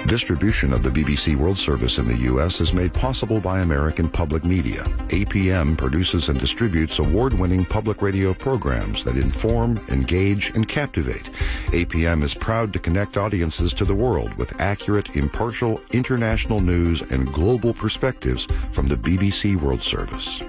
Distribution of the BBC World Service in the U.S. is made possible by American Public Media. APM produces and distributes award-winning public radio programs that inform, engage, and captivate. APM is proud to connect audiences to the world with accurate, impartial, international news and global perspectives from the BBC World Service.